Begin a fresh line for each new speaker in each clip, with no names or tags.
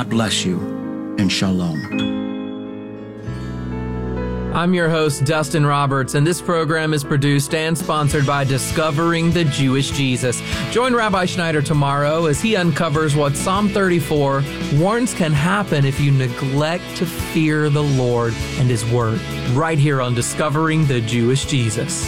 God bless you, and shalom.
I'm your host, Dustin Roberts, and this program is produced and sponsored by Discovering the Jewish Jesus. Join Rabbi Schneider tomorrow as he uncovers what Psalm 34 warns can happen if you neglect to fear the Lord and His Word, right here on Discovering the Jewish Jesus.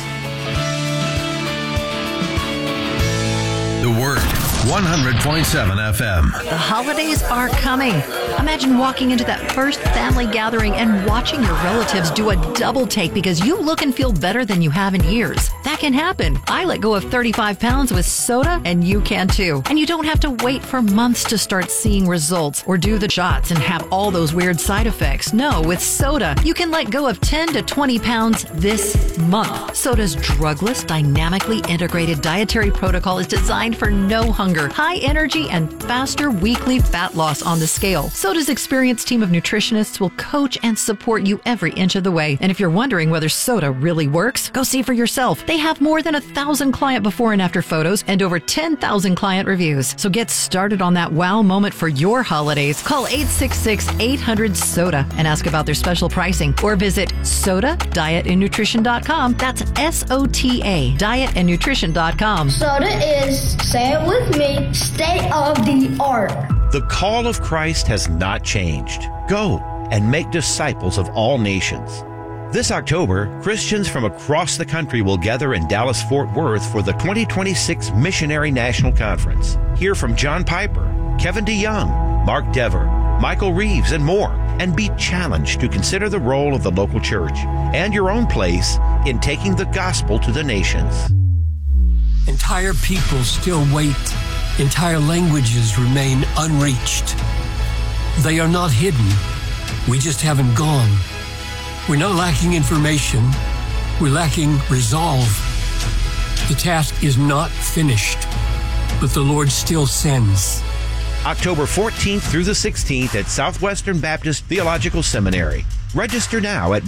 The Word, 100.7 FM.
The holidays are coming. Imagine walking into that first family gathering and watching your relatives do a double take because you look and feel better than you have in years. That can happen. I let go of 35 pounds with soda, and you can too. And you don't have to wait for months to start seeing results or do the shots and have all those weird side effects. No, with soda, you can let go of 10 to 20 pounds this month. Soda's drugless, dynamically integrated dietary protocol is designed for no hunger, high energy, and faster weekly fat loss on the scale. Soda's experienced team of nutritionists will coach and support you every inch of the way. And if you're wondering whether soda really works, go see for yourself. They have more than 1,000 client before and after photos and over 10,000 client reviews. So get started on that wow moment for your holidays. Call 866-800-SODA and ask about their special pricing, or visit SODA-dietandnutrition.com. That's SOTA, dietandnutrition.com.
Soda is, say it with me, state of the art.
The call of Christ has not changed. Go and make disciples of all nations. This October, Christians from across the country will gather in Dallas-Fort Worth for the 2026 Missionary National Conference. Hear from John Piper, Kevin DeYoung, Mark Dever, Michael Reeves, and more, and be challenged to consider the role of the local church and your own place in taking the gospel to the nations.
Entire peoples still wait. Entire languages remain unreached. They are not hidden. We just haven't gone. We're not lacking information. We're lacking resolve. The task is not finished, but the Lord still sends.
October 14th through the 16th at Southwestern Baptist Theological Seminary. Register now at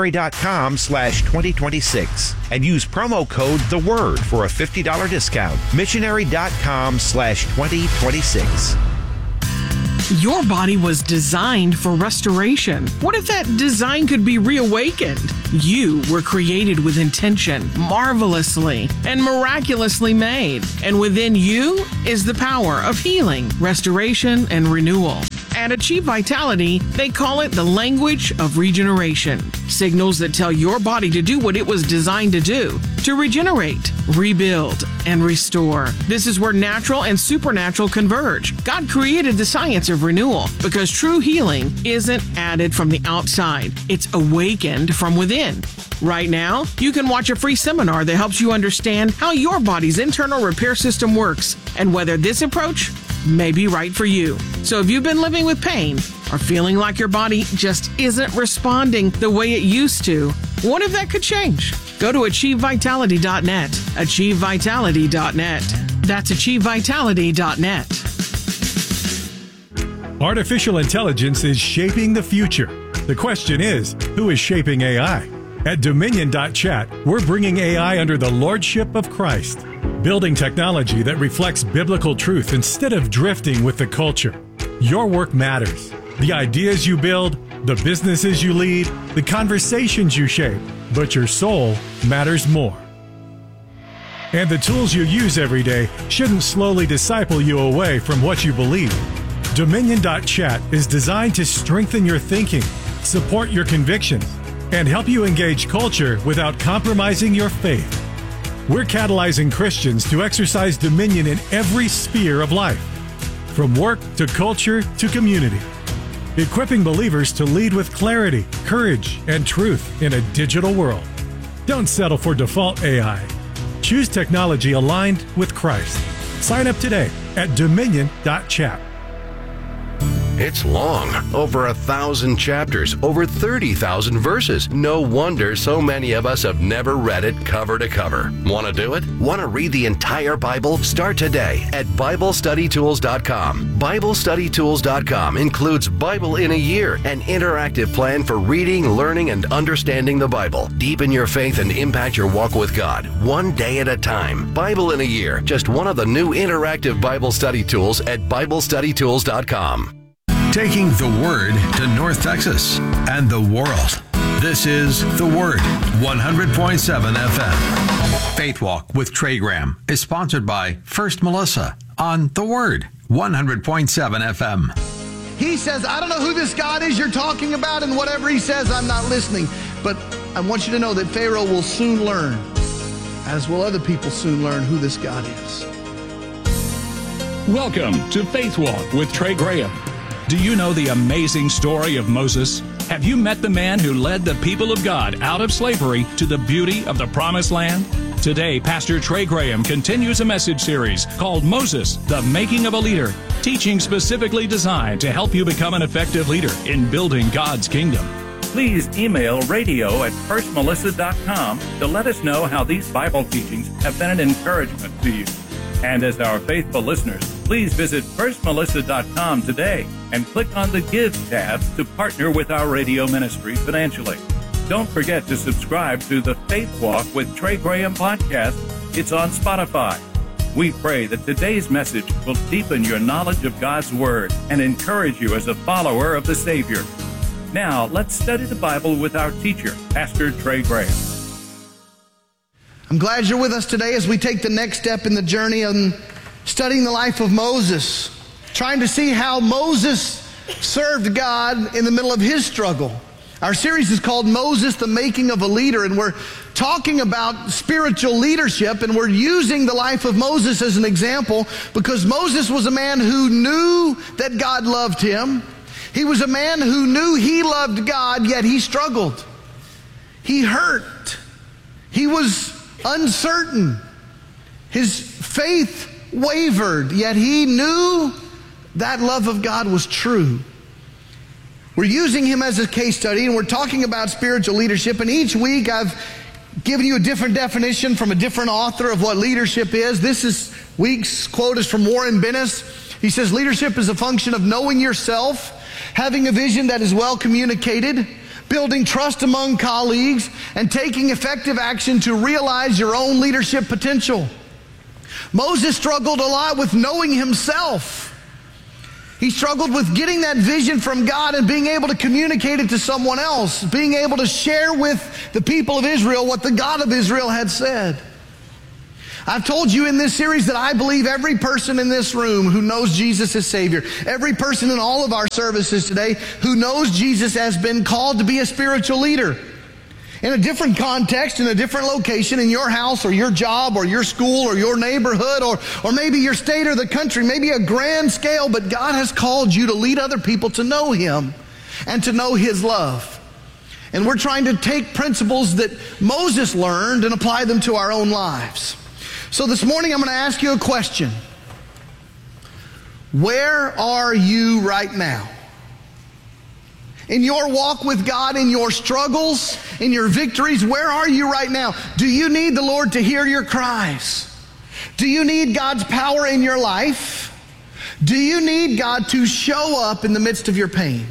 missionary.com/2026 and use promo code The Word for a $50 discount. Missionary.com/2026.
Your body was designed for restoration. What if that design could be reawakened? You were created with intention, marvelously and miraculously made. And within you is the power of healing, restoration, and renewal. At Achieve Vitality, they call it the language of regeneration. Signals that tell your body to do what it was designed to do, to regenerate, rebuild, and restore. This is where natural and supernatural converge. God created the science of renewal because true healing isn't added from the outside. It's awakened from within. Right now, you can watch a free seminar that helps you understand how your body's internal repair system works and whether this approach may be right for you. So if you've been living with pain or feeling like your body just isn't responding the way it used to, what if that could change? Go to AchieveVitality.net. AchieveVitality.net. That's AchieveVitality.net.
Artificial intelligence is shaping the future. The question is, who is shaping AI? At Dominion.chat, we're bringing AI under the lordship of Christ, building technology that reflects biblical truth instead of drifting with the culture. Your work matters. The ideas you build, the businesses you lead, the conversations you shape, but your soul matters more. And the tools you use every day shouldn't slowly disciple you away from what you believe. Dominion.chat is designed to strengthen your thinking, support your convictions, and help you engage culture without compromising your faith. We're catalyzing Christians to exercise dominion in every sphere of life, from work to culture to community, equipping believers to lead with clarity, courage, and truth in a digital world. Don't settle for default AI. Choose technology aligned with Christ. Sign up today at Dominion.chat.
It's long, over 1,000 chapters, over 30,000 verses. No wonder so many of us have never read it cover to cover. Want to do it? Want to read the entire Bible? Start today at BibleStudyTools.com. BibleStudyTools.com includes Bible in a Year, an interactive plan for reading, learning, and understanding the Bible. Deepen your faith and impact your walk with God, one day at a time. Bible in a Year, just one of the new interactive Bible study tools at BibleStudyTools.com.
taking the Word to North Texas and the world. This is The Word, 100.7 FM. Faith Walk with Trey Graham is sponsored by First Melissa on The Word, 100.7 FM.
He says, I don't know who this God is you're talking about, and whatever he says, I'm not listening. But I want you to know that Pharaoh will soon learn, as will other people soon learn, who this God is.
Welcome to Faith Walk with Trey Graham. Do you know the amazing story of Moses? Have you met the man who led the people of God out of slavery to the beauty of the Promised Land? Today, Pastor Trey Graham continues a message series called Moses, the Making of a Leader, teaching specifically designed to help you become an effective leader in building God's kingdom.
Please email radio@firstmelissa.com to let us know how these Bible teachings have been an encouragement to you. And as our faithful listeners, please visit firstmelissa.com today and click on the Give tab to partner with our radio ministry financially. Don't forget to subscribe to the Faith Walk with Trey Graham podcast. It's on Spotify. We pray that today's message will deepen your knowledge of God's Word and encourage you as a follower of the Savior. Now, let's study the Bible with our teacher, Pastor Trey Graham.
I'm glad you're with us today as we take the next step in the journey on studying the life of Moses, trying to see how Moses served God in the middle of his struggle. Our series is called Moses, the Making of a Leader, and we're talking about spiritual leadership, and we're using the life of Moses as an example because Moses was a man who knew that God loved him. He was a man who knew he loved God, yet he struggled. He hurt. He was uncertain. His faith wavered, yet he knew that love of God was true. We're using him as a case study, and we're talking about spiritual leadership, and each week I've given you a different definition from a different author of what leadership is. This week's quote is from Warren Bennis. He says, leadership is a function of knowing yourself, having a vision that is well communicated, building trust among colleagues, and taking effective action to realize your own leadership potential. Moses struggled a lot with knowing himself. He struggled with getting that vision from God and being able to communicate it to someone else, being able to share with the people of Israel what the God of Israel had said. I've told you in this series that I believe every person in this room who knows Jesus as Savior, every person in all of our services today who knows Jesus has been called to be a spiritual leader. In a different context, in a different location, in your house or your job or your school or your neighborhood or maybe your state or the country, maybe a grand scale, but God has called you to lead other people to know Him and to know His love. And we're trying to take principles that Moses learned and apply them to our own lives. So this morning I'm going to ask you a question. Where are you right now? In your walk with God, in your struggles, in your victories, where are you right now? Do you need the Lord to hear your cries? Do you need God's power in your life? Do you need God to show up in the midst of your pain?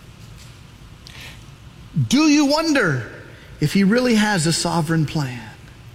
Do you wonder if He really has a sovereign plan?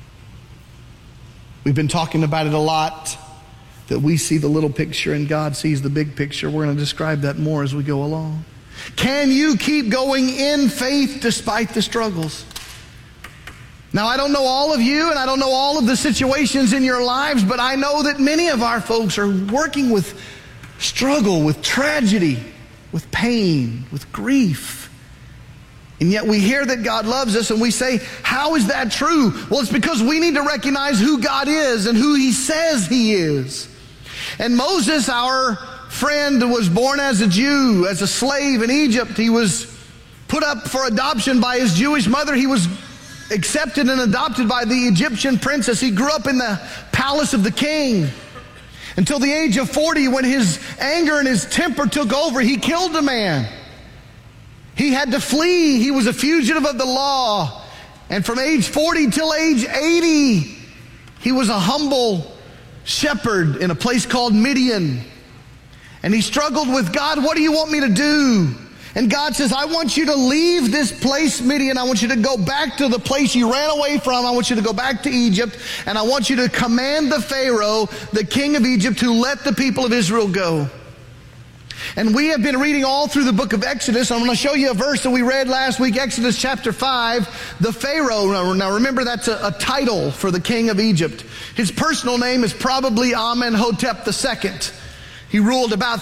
We've been talking about it a lot, that we see the little picture and God sees the big picture. We're going to describe that more as we go along. Can you keep going in faith despite the struggles? Now, I don't know all of you, and I don't know all of the situations in your lives, but I know that many of our folks are working with struggle, with tragedy, with pain, with grief. And yet we hear that God loves us and we say, how is that true? Well, it's because we need to recognize who God is and who He says He is. And Moses, our friend, was born as a Jew, as a slave in Egypt. He was put up for adoption by his Jewish mother. He was accepted and adopted by the Egyptian princess. He grew up in the palace of the king until the age of 40, when his anger and his temper took over. He killed a man. He had to flee. He was a fugitive of the law. And from age 40 till age 80, he was a humble shepherd in a place called Midian. And he struggled with God. What do you want me to do? And God says, I want you to leave this place, Midian. I want you to go back to the place you ran away from. I want you to go back to Egypt. And I want you to command the Pharaoh, the king of Egypt, to let the people of Israel go. And we have been reading all through the book of Exodus. I'm going to show you a verse that we read last week, Exodus chapter 5, the Pharaoh. Now remember, that's a title for the king of Egypt. His personal name is probably Amenhotep II. He ruled about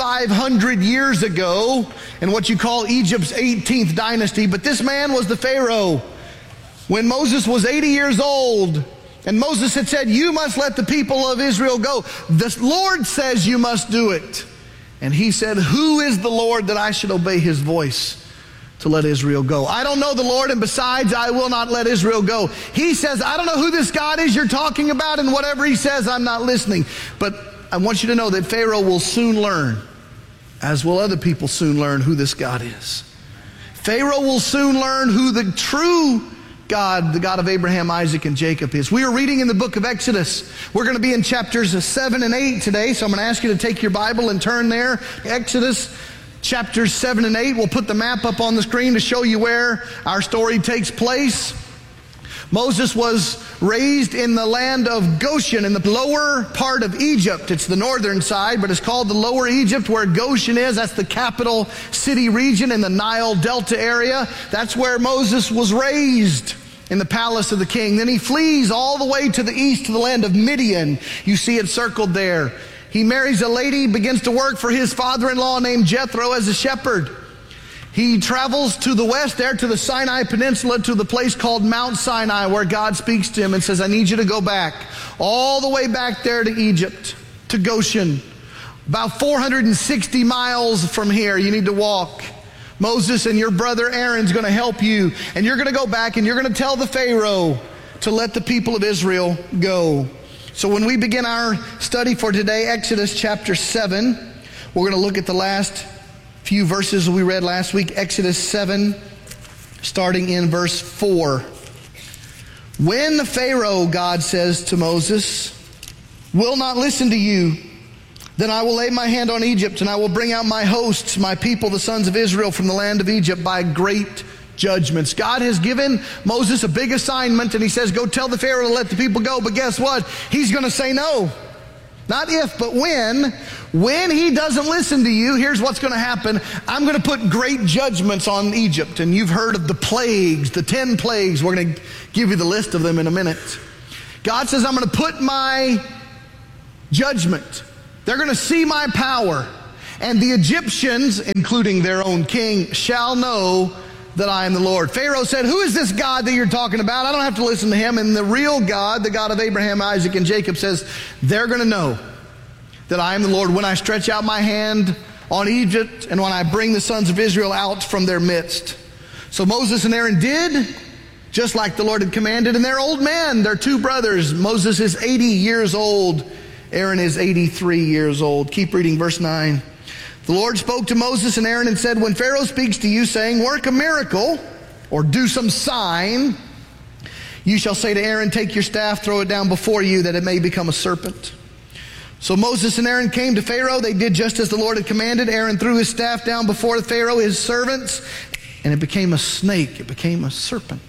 3,500 years ago in what you call Egypt's 18th dynasty. But this man was the Pharaoh when Moses was 80 years old. And Moses had said, you must let the people of Israel go. The Lord says you must do it. And he said, who is the Lord that I should obey his voice to let Israel go? I don't know the Lord, and besides, I will not let Israel go. He says, I don't know who this God is you're talking about, and whatever he says, I'm not listening. But I want you to know that Pharaoh will soon learn, as will other people soon learn, who this God is. Pharaoh will soon learn who the true God, the God of Abraham, Isaac, and Jacob is. We are reading in the book of Exodus. We're going to be in chapters 7 and 8 today, so I'm going to ask you to take your Bible and turn there. Exodus chapters 7 and 8. We'll put the map up on the screen to show you where our story takes place. Moses was raised in the land of Goshen in the lower part of Egypt. It's the northern side, but it's called the lower Egypt, where Goshen is. That's the capital city region in the Nile Delta area. That's where Moses was raised, in the palace of the king. Then he flees all the way to the east to the land of Midian. You see it circled there. He marries a lady, begins to work for his father-in-law named Jethro as a shepherd. He travels to the west there to the Sinai Peninsula to the place called Mount Sinai, where God speaks to him and says, I need you to go back all the way back there to Egypt, to Goshen. About 460 miles from here, you need to walk. Moses and your brother Aaron's going to help you, and you're going to go back and you're going to tell the Pharaoh to let the people of Israel go. So when we begin our study for today, Exodus chapter 7, we're going to look at the last few verses we read last week. Exodus 7, starting in verse 4. When the Pharaoh, God says to Moses, will not listen to you, then I will lay my hand on Egypt, and I will bring out my hosts, my people, the sons of Israel, from the land of Egypt by great judgments. God has given Moses a big assignment, and he says, go tell the Pharaoh to let the people go. But guess what? He's going to say no. Not if, but when. When he doesn't listen to you, here's what's going to happen. I'm going to put great judgments on Egypt. And you've heard of the plagues, the 10 plagues. We're going to give you the list of them in a minute. God says, I'm going to put my judgment. They're going to see my power. And the Egyptians, including their own king, shall know that I am the Lord. Pharaoh said, who is this God that you're talking about? I don't have to listen to him. And the real God, the God of Abraham, Isaac, and Jacob says, they're going to know that I am the Lord when I stretch out my hand on Egypt and when I bring the sons of Israel out from their midst. So Moses and Aaron did just like the Lord had commanded, and they're old men. They're two brothers. Moses is 80 years old. Aaron is 83 years old. Keep reading verse 9. The Lord spoke to Moses and Aaron and said, when Pharaoh speaks to you saying, work a miracle or do some sign, you shall say to Aaron, take your staff, throw it down before you that it may become a serpent. So Moses and Aaron came to Pharaoh. They did just as the Lord had commanded. Aaron threw his staff down before Pharaoh, his servants, and it became a snake. It became a serpent.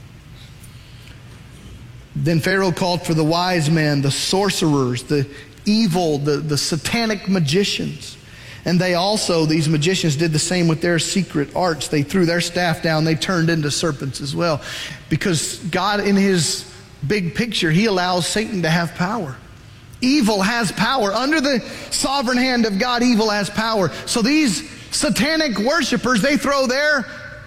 Then Pharaoh called for the wise men, the sorcerers, the evil, the satanic magicians. And they also, these magicians, did the same with their secret arts. They threw their staff down. They turned into serpents as well. Because God, in his big picture, he allows Satan to have power. Evil has power. Under the sovereign hand of God, evil has power. So these satanic worshipers, they throw their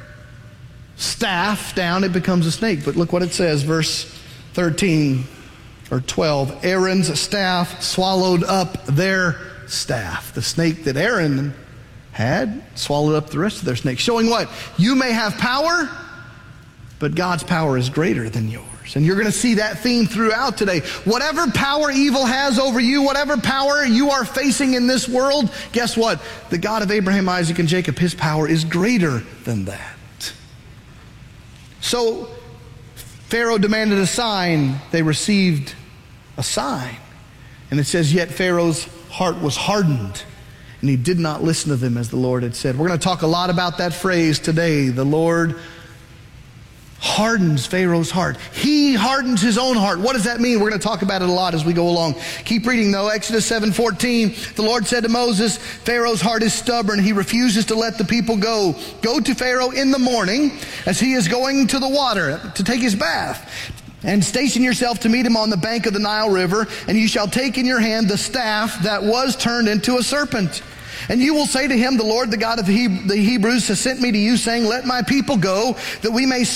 staff down, it becomes a snake. But look what it says, verse 13 or 12. Aaron's staff swallowed up their staff. The snake that Aaron had swallowed up the rest of their snakes. Showing what? You may have power, but God's power is greater than yours. And you're going to see that theme throughout today. Whatever power evil has over you, whatever power you are facing in this world, guess what? The God of Abraham, Isaac, and Jacob, his power is greater than that. So Pharaoh demanded a sign. They received a sign. And it says, yet Pharaoh's heart was hardened, and he did not listen to them as the Lord had said. We're going to talk a lot about that phrase today. The Lord hardens Pharaoh's heart. He hardens his own heart. What does that mean? We're going to talk about it a lot as we go along. Keep reading though. Exodus 7:14. The Lord said to Moses, Pharaoh's heart is stubborn. He refuses to let the people go. Go to Pharaoh in the morning as he is going to the water to take his bath. And station yourself to meet him on the bank of the Nile River. And you shall take in your hand the staff that was turned into a serpent. And you will say to him, the Lord, the God of the Hebrews, has sent me to you, saying, let my people go, that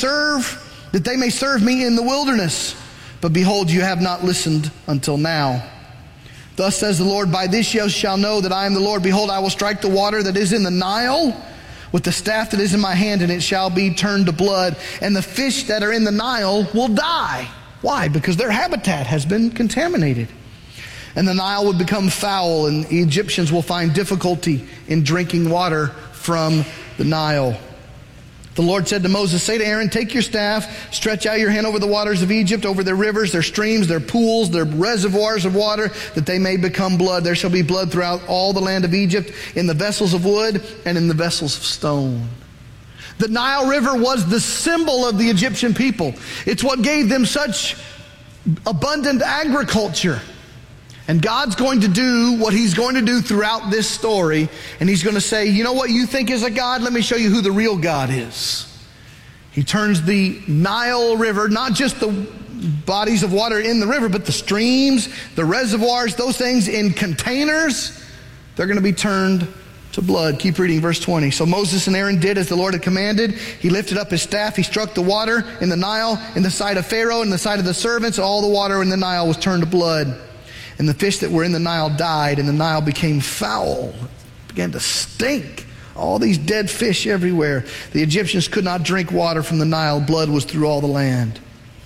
they may serve me in the wilderness. But behold, you have not listened until now. Thus says the Lord, by this you shall know that I am the Lord. Behold, I will strike the water that is in the Nile with the staff that is in my hand, and it shall be turned to blood. And the fish that are in the Nile will die. Why? Because their habitat has been contaminated. And the Nile would become foul, and the Egyptians will find difficulty in drinking water from the Nile. The Lord said to Moses, say to Aaron, take your staff, stretch out your hand over the waters of Egypt, over their rivers, their streams, their pools, their reservoirs of water, that they may become blood. There shall be blood throughout all the land of Egypt, in the vessels of wood and in the vessels of stone. The Nile River was the symbol of the Egyptian people. It's what gave them such abundant agriculture. And God's going to do what He's going to do throughout this story. And He's going to say, you know what you think is a God? Let me show you who the real God is. He turns the Nile River, not just the bodies of water in the river, but the streams, the reservoirs, those things in containers, they're going to be turned to blood. Keep reading verse 20. So Moses and Aaron did as the Lord had commanded. He lifted up his staff. He struck the water in the Nile, in the sight of Pharaoh, in the sight of the servants. All the water in the Nile was turned to blood. And the fish that were in the Nile died, and the Nile became foul. It began to stink. All these dead fish everywhere. The Egyptians could not drink water from the Nile. Blood was through all the land.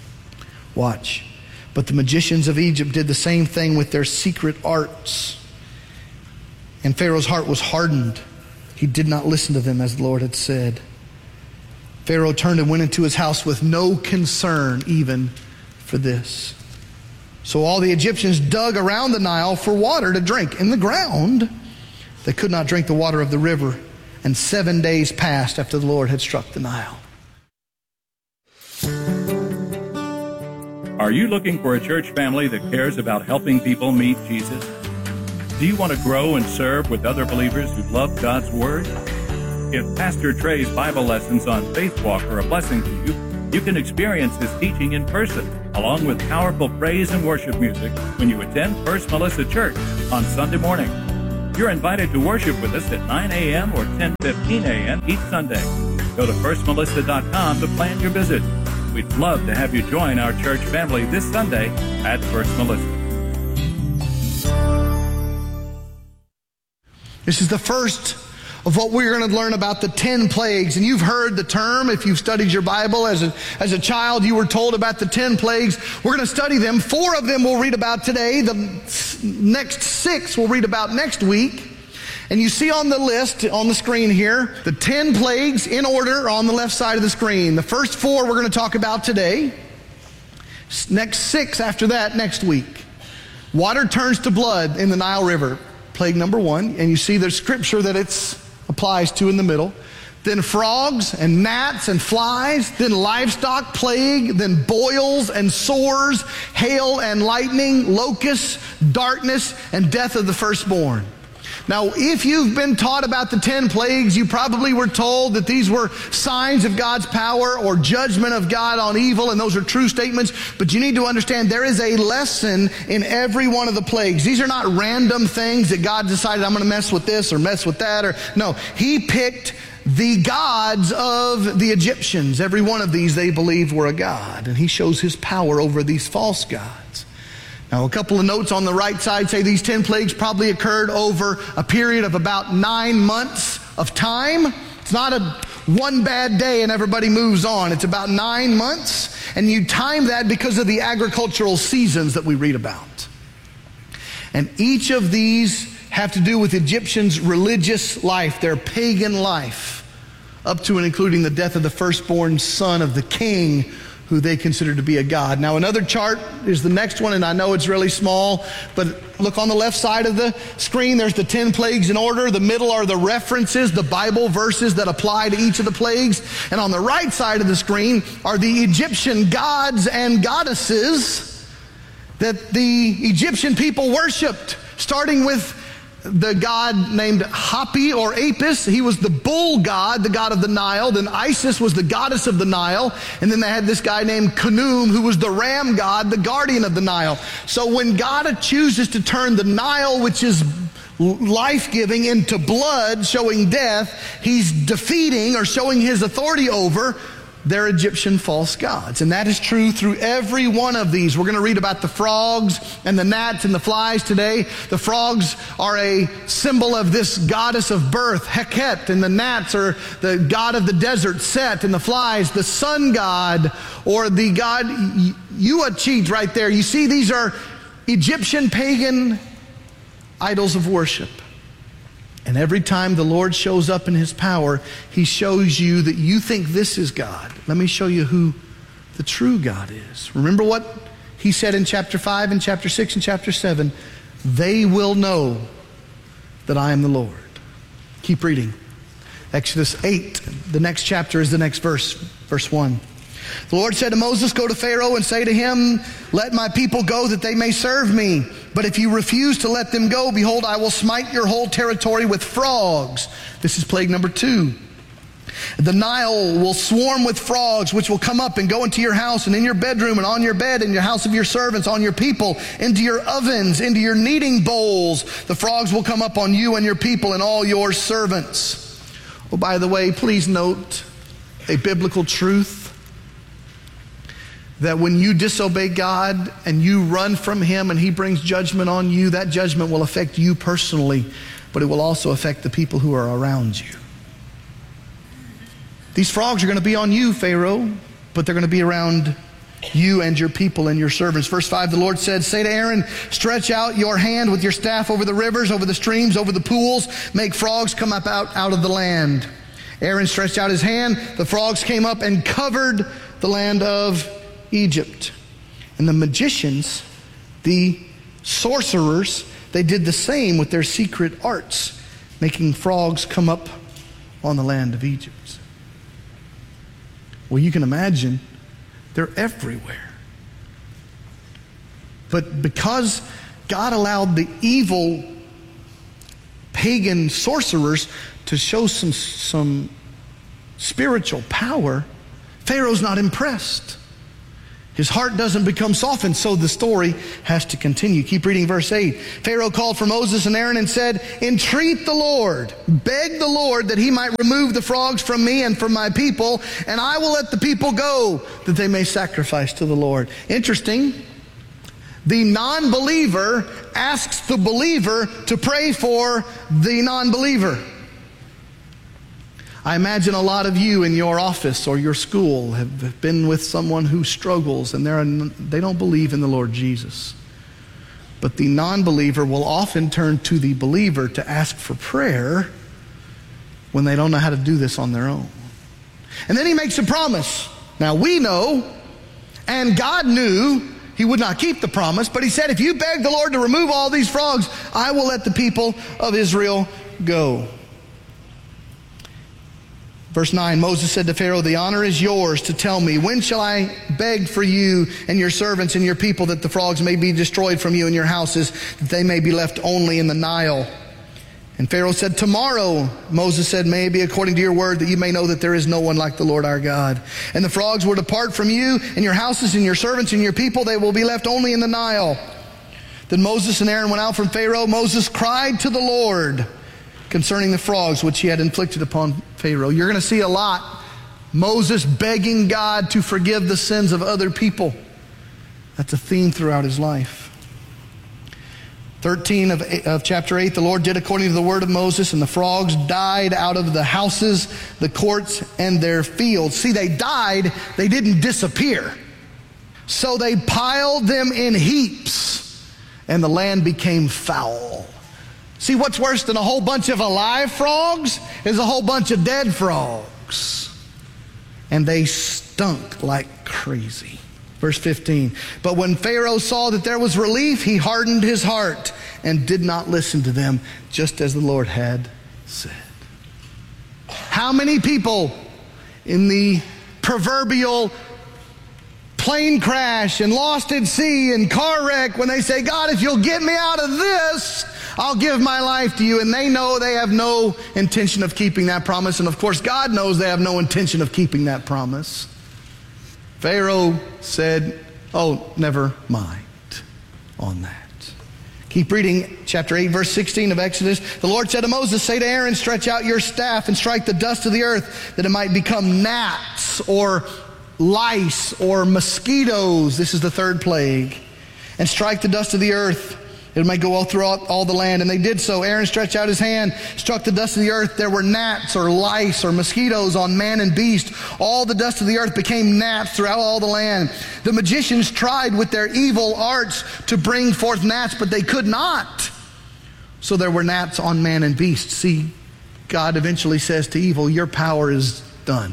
Watch. But the magicians of Egypt did the same thing with their secret arts. And Pharaoh's heart was hardened. He did not listen to them as the Lord had said. Pharaoh turned and went into his house with no concern even for this. So all the Egyptians dug around the Nile for water to drink. In the ground, they could not drink the water of the river. And 7 days passed after the Lord had struck the Nile.
Are you looking for a church family that cares about helping people meet Jesus? Do you want to grow and serve with other believers who love God's Word? If Pastor Trey's Bible lessons on Faith Walk are a blessing to you, you can experience his teaching in person, along with powerful praise and worship music when you attend First Melissa Church on Sunday morning. You're invited to worship with us at 9 a.m. or 10:15 a.m. each Sunday. Go to firstmelissa.com to plan your visit. We'd love to have you join our church family this Sunday at First Melissa.
This is the first of what we're going to learn about the 10 plagues. And you've heard the term, if you've studied your Bible as a child, you were told about the 10 plagues. We're going to study them. 4 of them we'll read about today. The next 6 we'll read about next week. And you see on the list, on the screen here, the 10 plagues in order on the left side of the screen. The first 4 we're going to talk about today. Next 6 after that next week. Water turns to blood in the Nile River. Plague number 1. And you see the scripture that it's applies to in the middle. Then frogs and gnats and flies, then livestock plague, then boils and sores, hail and lightning, locusts, darkness, and death of the firstborn. Now, if you've been taught about the 10 plagues, you probably were told that these were signs of God's power or judgment of God on evil, and those are true statements. But you need to understand there is a lesson in every one of the plagues. These are not random things that God decided, I'm going to mess with this or mess with that. No, He picked the gods of the Egyptians. Every one of these they believed were a god, and He shows His power over these false gods. Now, a couple of notes on the right side say these 10 plagues probably occurred over a period of about 9 months of time. It's not a one bad day and everybody moves on. It's about 9 months. And you time that because of the agricultural seasons that we read about. And each of these have to do with Egyptians' religious life, their pagan life, up to and including the death of the firstborn son of the king who they consider to be a god. Now another chart is the next one, and I know it's really small, but look on the left side of the screen. There's the 10 plagues in order. The middle are the references, the Bible verses that apply to each of the plagues. And on the right side of the screen are the Egyptian gods and goddesses that the Egyptian people worshipped, starting with the god named Hapi or Apis. He was the bull god, the god of the Nile. Then Isis was the goddess of the Nile. And then they had this guy named Khnum, who was the ram god, the guardian of the Nile. So when God chooses to turn the Nile, which is life-giving, into blood, showing death, he's defeating or showing his authority over their Egyptian false gods. And that is true through every one of these. We're going to read about the frogs and the gnats and the flies today. The frogs are a symbol of this goddess of birth, Heket, and the gnats are the god of the desert, Set, and the flies, the sun god, or the god Uachit right there. You see, these are Egyptian pagan idols of worship. And every time the Lord shows up in his power, he shows you that you think this is God. Let me show you who the true God is. Remember what he said in chapter 5 and chapter 6 and chapter 7. They will know that I am the Lord. Keep reading. Exodus 8, the next chapter is the next verse, verse 1. The Lord said to Moses, go to Pharaoh and say to him, let my people go that they may serve me. But if you refuse to let them go, behold, I will smite your whole territory with frogs. This is plague number 2. The Nile will swarm with frogs, which will come up and go into your house and in your bedroom and on your bed, in your house of your servants, on your people, into your ovens, into your kneading bowls. The frogs will come up on you and your people and all your servants. Oh, by the way, please note a biblical truth. That when you disobey God and you run from him and he brings judgment on you, that judgment will affect you personally, but it will also affect the people who are around you. These frogs are going to be on you, Pharaoh, but they're going to be around you and your people and your servants. Verse 5, the Lord said, say to Aaron, stretch out your hand with your staff over the rivers, over the streams, over the pools, make frogs come up out of the land. Aaron stretched out his hand, the frogs came up and covered the land of Egypt. And the magicians, the sorcerers, they did the same with their secret arts, making frogs come up on the land of Egypt. Well, you can imagine they're everywhere. But because God allowed the evil pagan sorcerers to show some spiritual power, Pharaoh's not impressed. His heart doesn't become softened, so the story has to continue. Keep reading verse 8. Pharaoh called for Moses and Aaron and said, entreat the Lord, beg the Lord that he might remove the frogs from me and from my people, and I will let the people go that they may sacrifice to the Lord. Interesting. The non-believer asks the believer to pray for the non-believer. I imagine a lot of you in your office or your school have been with someone who struggles and they don't believe in the Lord Jesus. But the non-believer will often turn to the believer to ask for prayer when they don't know how to do this on their own. And then he makes a promise. Now we know, and God knew, he would not keep the promise, but he said, if you beg the Lord to remove all these frogs, I will let the people of Israel go. Verse 9, Moses said to Pharaoh, the honor is yours to tell me, when shall I beg for you and your servants and your people that the frogs may be destroyed from you and your houses, that they may be left only in the Nile? And Pharaoh said, tomorrow. Moses said, may it be according to your word, that you may know that there is no one like the Lord our God. And the frogs will depart from you and your houses and your servants and your people. They will be left only in the Nile. Then Moses and Aaron went out from Pharaoh. Moses cried to the Lord concerning the frogs which he had inflicted upon Pharaoh. You're going to see a lot. Moses begging God to forgive the sins of other people. That's a theme throughout his life. 13 of chapter 8, the Lord did according to the word of Moses, and the frogs died out of the houses, the courts, and their fields. See, they died, they didn't disappear. So they piled them in heaps, and the land became foul. See, what's worse than a whole bunch of alive frogs is a whole bunch of dead frogs. And they stunk like crazy. Verse 15, but when Pharaoh saw that there was relief, he hardened his heart and did not listen to them, just as the Lord had said. How many people in the proverbial plane crash and lost at sea and car wreck, when they say, God, if you'll get me out of this, I'll give my life to you. And they know they have no intention of keeping that promise. And of course, God knows they have no intention of keeping that promise. Pharaoh said, oh, never mind on that. Keep reading chapter 8, verse 16 of Exodus. The Lord said to Moses, say to Aaron, stretch out your staff and strike the dust of the earth, that it might become gnats or lice or mosquitoes. This is the third plague. And strike the dust of the earth. It might go all throughout all the land. And they did so. Aaron stretched out his hand, struck the dust of the earth. There were gnats or lice or mosquitoes on man and beast. All the dust of the earth became gnats throughout all the land. The magicians tried with their evil arts to bring forth gnats, but they could not. So there were gnats on man and beast. See, God eventually says to evil, your power is done.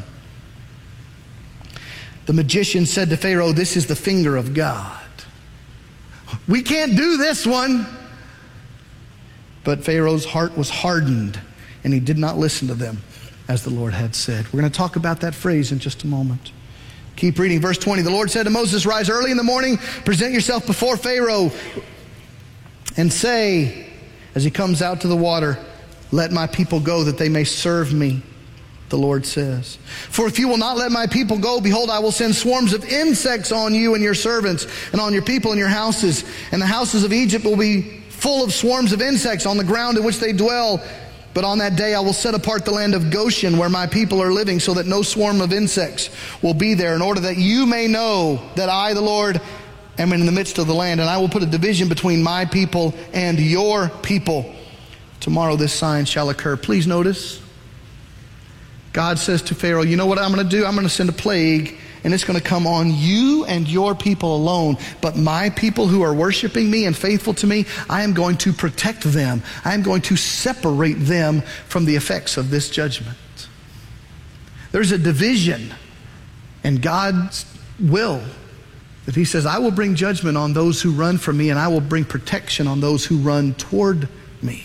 The magician said to Pharaoh, this is the finger of God. We can't do this one. But Pharaoh's heart was hardened, and he did not listen to them, as the Lord had said. We're going to talk about that phrase in just a moment. Keep reading. Verse 20. The Lord said to Moses, rise early in the morning, present yourself before Pharaoh, and say, as he comes out to the water, let my people go that they may serve me, the Lord says. For if you will not let my people go, behold, I will send swarms of insects on you and your servants and on your people and your houses. And the houses of Egypt will be full of swarms of insects on the ground in which they dwell. But on that day I will set apart the land of Goshen where my people are living, so that no swarm of insects will be there, in order that you may know that I, the Lord, am in the midst of the land. And I will put a division between my people and your people. Tomorrow this sign shall occur. Please notice, God says to Pharaoh, you know what I'm going to do? I'm going to send a plague, and it's going to come on you and your people alone. But my people who are worshiping me and faithful to me, I am going to protect them. I am going to separate them from the effects of this judgment. There's a division in God's will that he says, I will bring judgment on those who run from me, and I will bring protection on those who run toward me.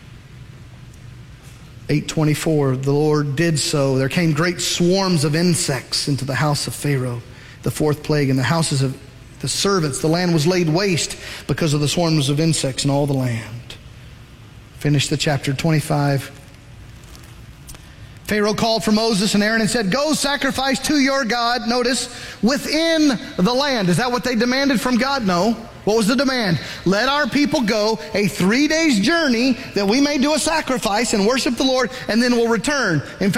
8:24, the Lord did so. There came great swarms of insects into the house of Pharaoh, the fourth plague, and the houses of the servants. The land was laid waste because of the swarms of insects in all the land. Finish the chapter 25. Pharaoh called for Moses and Aaron and said, go sacrifice to your God, notice, within the land. Is that what they demanded from God? No. What was the demand? Let our people go a 3 days journey that we may do a sacrifice and worship the Lord, and then we'll return. In fact,